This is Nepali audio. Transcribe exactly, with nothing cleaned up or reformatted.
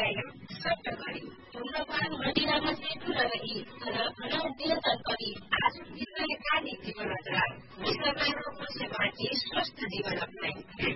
व्यायाम सट्ट गरी धूम्रपान मदिरामा सेतु रही तर अनौद्य तत्परी आज विषयका नीति बढत विश्वमा रोगको से बाँची स्वस्थ जीवन अपनाई